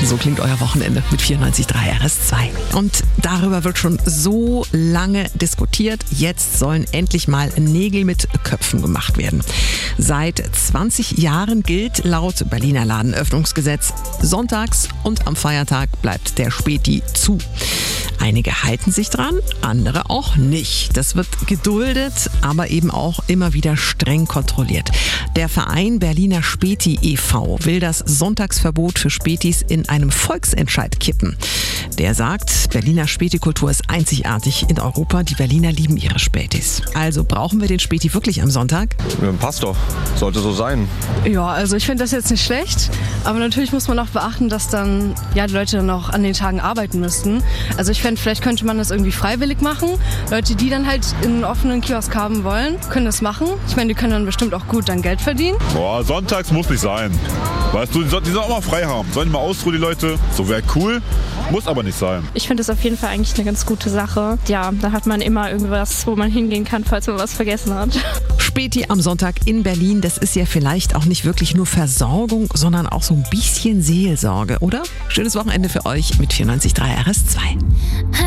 So klingt euer Wochenende mit 94.3 RS2. Und darüber wird schon so lange diskutiert. Jetzt sollen endlich mal Nägel mit Köpfen gemacht werden. Seit 20 Jahren gilt laut Berliner Ladenöffnungsgesetz, sonntags und am Feiertag bleibt der Späti zu. Einige halten sich dran, andere auch nicht. Das wird geduldet, aber eben auch immer wieder streng kontrolliert. Der Verein Berliner Späti e.V. will das Sonntagsverbot für Spätis in einem Volksentscheid kippen. Der sagt, Berliner Spätikultur ist einzigartig in Europa. Die Berliner lieben ihre Spätis. Also brauchen wir den Späti wirklich am Sonntag? Passt doch. Sollte so sein. Ja, also ich finde das jetzt nicht schlecht. Aber natürlich muss man auch beachten, dass dann die Leute dann auch an den Tagen arbeiten müssten. Also ich fände, vielleicht könnte man das irgendwie freiwillig machen. Leute, die dann halt in einen offenen Kiosk haben wollen, können das machen. Ich meine, die können dann bestimmt auch gut dann Geld verdienen. Boah, sonntags muss nicht sein. Weißt du, die sollen auch mal frei haben. Sollen die mal ausruhen, die Leute? So wäre cool. Muss aber nicht sein. Ich finde es auf jeden Fall eigentlich eine ganz gute Sache. Ja, da hat man immer irgendwas, wo man hingehen kann, falls man was vergessen hat. Späti am Sonntag in Berlin, das ist ja vielleicht auch nicht wirklich nur Versorgung, sondern auch so ein bisschen Seelsorge, oder? Schönes Wochenende für euch mit 94.3 RS2.